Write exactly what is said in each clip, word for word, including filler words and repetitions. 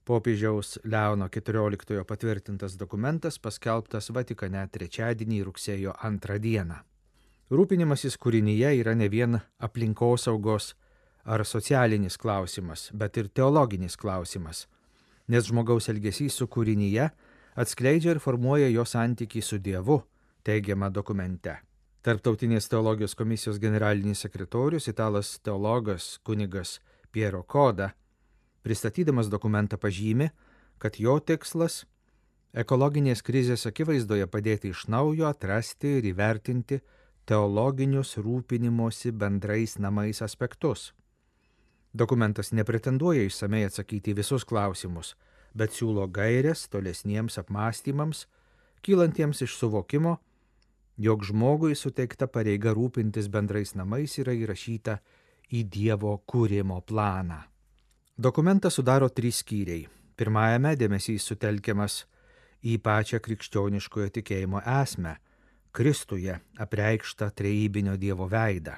Popiežiaus Leono keturioliktojo patvirtintas dokumentas paskelbtas Vatikane trečiadienį rugsėjo antrą dieną. Rūpinimasis kūrinyje yra ne vien aplinkosaugos ar socialinis klausimas, bet ir teologinis klausimas, nes žmogaus elgesys su kūrinyje atskleidžia ir formuoja jo santykį su Dievu, teigiama dokumente. Tarptautinės teologijos komisijos generalinis sekretorius, italas teologas kunigas Piero Koda, pristatydamas dokumentą pažymi, kad jo tikslas ekologinės krizės akivaizdoje padėti iš naujo atrasti ir įvertinti teologinius rūpinimosi bendrais namais aspektus. Dokumentas nepretenduoja išsamei atsakyti visus klausimus, bet siūlo gaires tolesniems apmąstymams, kylantiems iš suvokimo, jog žmogui suteikta pareiga rūpintis bendrais namais yra įrašyta į Dievo kūrimo planą. Dokumentą sudaro trys skyriai. Pirmajame dėmesys sutelkiamas į pačią krikščioniškojo tikėjimo esmę, Kristuje apreikštą trejybinio Dievo veidą.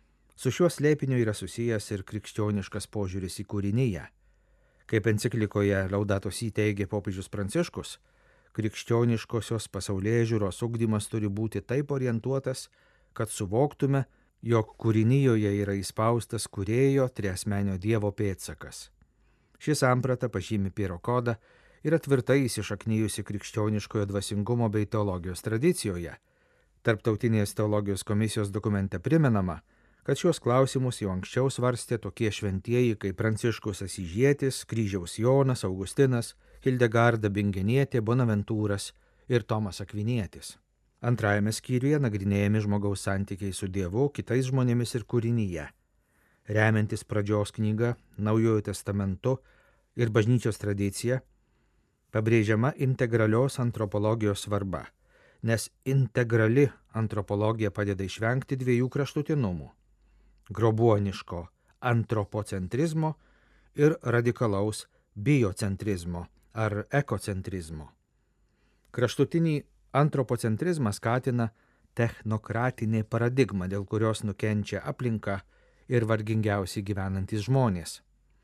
Su šiuo slėpiniu yra susijęs ir krikščioniškas požiūris į kūriniją. Kaip enciklikoje Laudato Si teigė popiežius Pranciškus, krikščioniškosios pasaulėžiūros ugdymas turi būti taip orientuotas, kad suvoktume, jog kūrinijoje yra įspaustas kūrėjo triasmenio Dievo pėdsakas. Ši samprata, pažymi Piero Koda, yra tvirtai įsišaknijusi krikščioniškojo dvasingumo bei teologijos tradicijoje. Tarptautinės teologijos komisijos dokumente primenama, kad šios klausimus jau anksčiau svarstė tokie šventieji kaip Pranciškus Asyžietis, Kryžiaus Jonas, Augustinas, Hildegarda Bingenietė, Bonaventūras ir Tomas Akvinietis. Antrajame skyriuje nagrinėjami žmogaus santykiai su Dievu, kitais žmonėmis ir kūrinyje. Remiantis pradžios knygą, Naujojo testamentu ir bažnyčios tradicija, pabrėžiama integralios antropologijos svarba, nes integrali antropologija padeda išvengti dviejų kraštutinumų – grobuoniško antropocentrizmo ir radikalaus biocentrizmo ar ekocentrizmo. Kraštutinį antropocentrizmą skatina technokratinė paradigma, dėl kurios nukenčia aplinka ir vargingiausiai gyvenantys žmonės.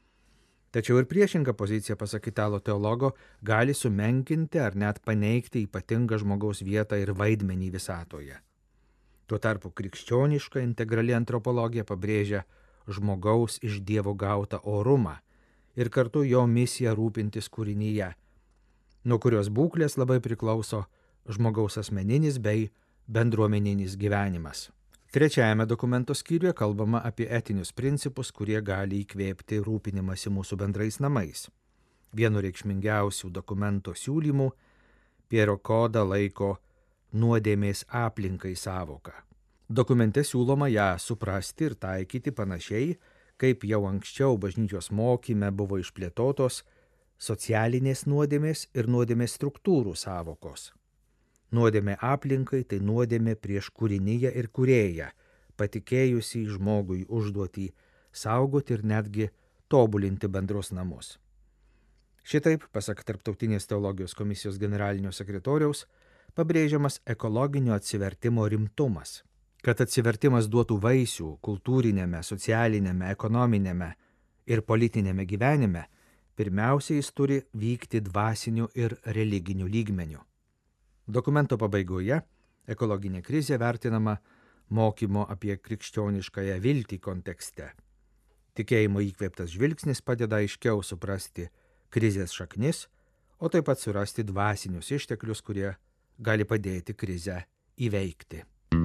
Tačiau ir priešinga pozicija, pasak italo teologo, gali sumenkinti ar net paneigti ypatingą žmogaus vietą ir vaidmenį visatoje. Tuo tarpu krikščioniška integrali antropologija pabrėžia žmogaus iš Dievo gautą orumą ir kartu jo misiją rūpintis kūrinyje, nuo kurios būklės labai priklauso žmogaus asmeninis bei bendruomeninis gyvenimas. Trečiajame dokumento skyriuje kalbama apie etinius principus, kurie gali įkvėpti rūpinimąsi mūsų bendrais namais. Vienu reikšmingiausių dokumento siūlymų Piero Koda laiko nuodėmės aplinkai sąvoką. Dokumente siūloma ją suprasti ir taikyti panašiai, kaip jau anksčiau bažnyčios mokyme buvo išplėtotos socialinės nuodėmės ir nuodėmės struktūrų sąvokos. Nuodėmė aplinkai tai nuodėmė prieš kūriniją ir kūrėją, patikėjusi žmogui užduotį saugoti ir netgi tobulinti bendrus namus. Šitaip, pasak Tarptautinės teologijos komisijos generalinio sekretoriaus, pabrėžiamas ekologinio atsivertimo rimtumas. Kad atsivertimas duotų vaisių kultūrinėme, socialinėme, ekonominėme ir politinėme gyvenime, pirmiausia jis turi vykti dvasiniu ir religiniu lygmeniu. Dokumento pabaigoje ekologinė krizė vertinama mokymo apie krikščioniškąją viltį kontekste. Tikėjimo įkvėptas žvilgsnis padeda aiškiau suprasti krizės šaknis, o taip pat surasti dvasinius išteklius, kurie gali padėti krizę įveikti.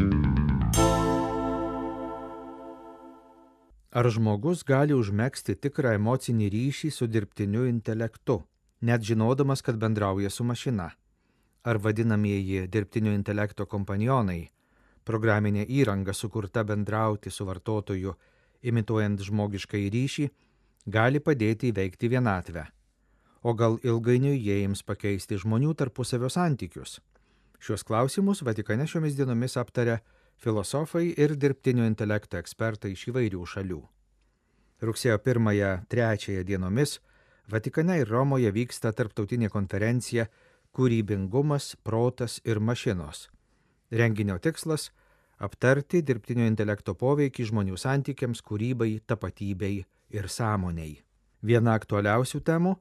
Ar žmogus gali užmegzti tikrą emocinį ryšį su dirbtiniu intelektu, net žinodamas, kad bendrauja su mašina? Ar vadinamieji dirbtinio intelekto kompanionai, programinė įranga sukurta bendrauti su vartotoju, imituojant žmogiškai ryšį, gali padėti įveikti vienatvę? O gal ilgainiui jie ims pakeisti žmonių tarpusavio santykius? Šios klausimus Vatikane šiomis dienomis aptaria filosofai ir dirbtinio intelekto ekspertai iš įvairių šalių. Rugsėjo pirmąją trečiąją dienomis Vatikane ir Romoje vyksta tarptautinė konferencija Kūrybingumas, protas ir mašinos. Renginio tikslas – aptarti dirbtinio intelekto poveikį žmonių santykiams, kūrybai, tapatybei ir sąmonei. Viena aktualiausių temų –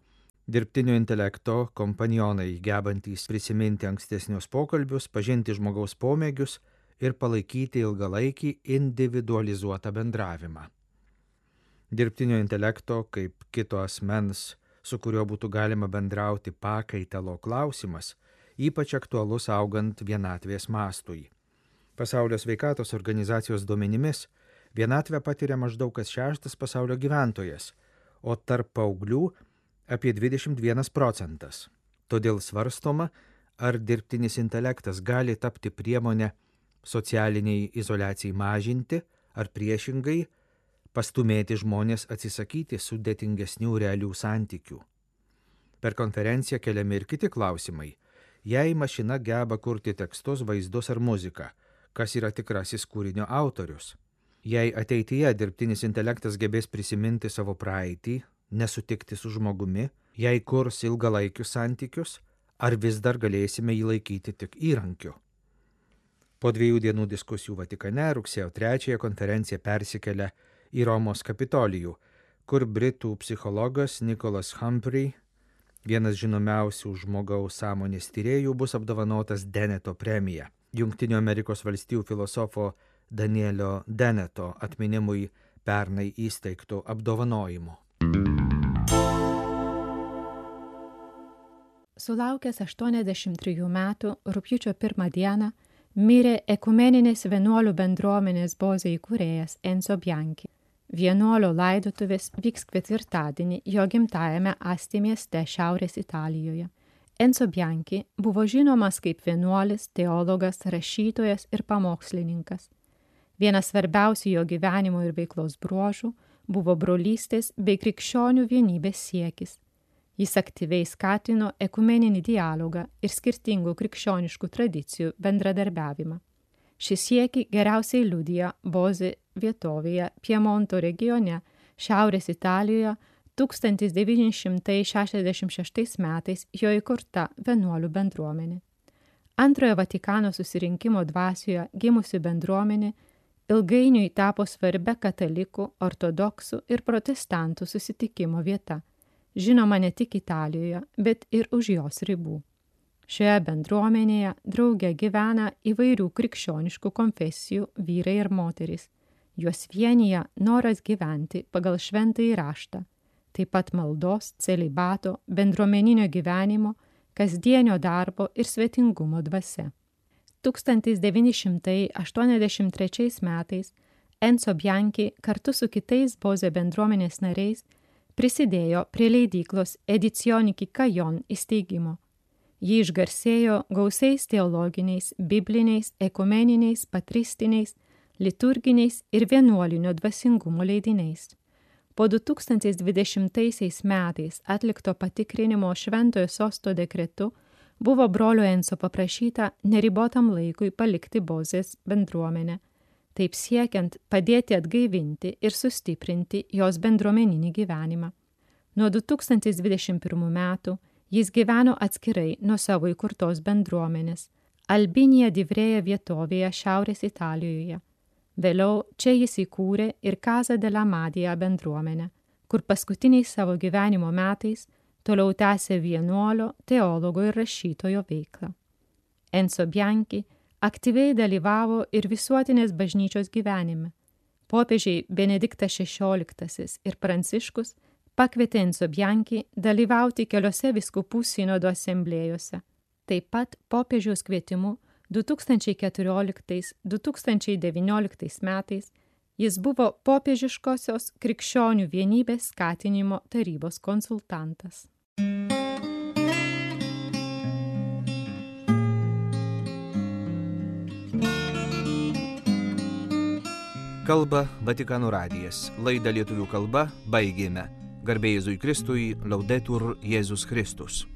Dirbtinio intelekto kompanionai gebantys prisiminti ankstesnius pokalbius, pažinti žmogaus pomėgius ir palaikyti ilgalaikį individualizuotą bendravimą. Dirbtinio intelekto kaip kito asmens, su kuriuo būtų galima bendrauti pakaitalo klausimas, ypač aktualus augant vienatvės mastui. Pasaulio sveikatos organizacijos duomenimis vienatvę patiria maždaug kas šeštas pasaulio gyventojas, o tarp paauglių apie dvidešimt vienas procentas. Todėl svarstoma, ar dirbtinis intelektas gali tapti priemonę socialiniai izoliacijai mažinti, ar priešingai pastumėti žmonės atsisakyti sudėtingesnių realių santykių. Per konferenciją keliami ir kiti klausimai. Jei mašina geba kurti tekstus, vaizdus ar muziką, kas yra tikrasis kūrinio autorius? Jei ateityje dirbtinis intelektas gebės prisiminti savo praeitį, nesutikti su žmogumi, jei kurs ilgalaikius santykius, ar vis dar galėsime jį laikyti tik įrankiu? Po dviejų dienų diskusijų Vatikane rugsėjo trečiąją konferencija persikelia į Romos Kapitolijų, kur britų psichologas Nicholas Humphrey, vienas žinomiausių žmogaus sąmonės tyrėjų, bus apdovanotas Denneto premija, Jungtinių Amerikos valstijų filosofo Danielio Denneto atminimui pernai įsteigtų apdovanojimų. Sulaukęs aštuoniasdešimt trijų metų rugpjūčio pirmą dieną mirė ekumeninės vienuolių bendruomenės Boze įkūrėjas Enzo Bianchi. Vienuolio laidotuvės vyks ketvirtadienį jo gimtajame Asti mieste Šiaurės Italijoje. Enzo Bianchi buvo žinomas kaip vienuolis, teologas, rašytojas ir pamokslininkas. Vienas svarbiausių jo gyvenimo ir veiklos bruožų buvo brolystės bei krikščionių vienybės siekis. Jis aktyviai skatino ekumeninį dialogą ir skirtingų krikščioniškų tradicijų bendradarbiavimą. Šį siekį geriausiai liudija Boze vietovėje Piemonto regione Šiaurės Italijoje tūkstantis devyni šimtai šešiasdešimt šeštais metais jo įkurta vienuolių bendruomenė. Antrojo Vatikano susirinkimo dvasioje gimusi bendruomenė ilgainiui tapo svarbia katalikų, ortodoksų ir protestantų susitikimo vieta, žinoma ne tik Italijoje, bet ir už jos ribų. Šioje bendruomenėje drauge gyvena įvairių krikščioniškų konfesijų vyrai ir moterys. Juos vienija noras gyventi pagal šventąjį raštą, taip pat maldos, celibato, bendruomeninio gyvenimo, kasdienio darbo ir svetingumo dvasia. tūkstantis devyni šimtai aštuoniasdešimt trečiais metais Enzo Bianchi kartu su kitais Boze bendruomenės nariais prisidėjo prie leidyklos Edizioni Kikajon įsteigimo. Ji išgarsėjo gausiais teologiniais, bibliniais, ekumeniniais, patristiniais, liturginiais ir vienuolinio dvasingumo leidiniais. Po du tūkstančiai dvidešimtaisiais metais atlikto patikrinimo Šventojo Sosto dekretu buvo brolio Enzo paprašyta neribotam laikui palikti Bozės bendruomenę, taip siekiant padėti atgaivinti ir sustiprinti jos bendruomeninį gyvenimą. Nuo du tūkstančiai dvidešimt pirmų metų jis gyveno atskirai nuo savo įkurtos bendruomenės Albinija Divrėja vietovėje Šiaurės Italijoje. Vėliau čia jis įkūrė ir Casa della Madia bendruomenę, kur paskutiniais savo gyvenimo metais toliau tęsė vienuolio, teologo ir rašytojo veiklą. Enzo Bianchi aktyviai dalyvavo ir visuotinės bažnyčios gyvenime. Popiežiai Benediktas šešioliktasis ir Pranciškus pakvietė Enzo Bianchi dalyvauti keliose vyskupų sinodo asamblėjose. Taip pat popiežiaus kvietimu du tūkstančiai keturioliktais - du tūkstančiai devynioliktais metais jis buvo popiežiškosios krikščionių vienybės skatinimo tarybos konsultantas. Kalba Vatikano radijas. Laidą lietuvių kalba baigėme. Garbė Jėzui Kristui, Laudetur Jėzus Kristus.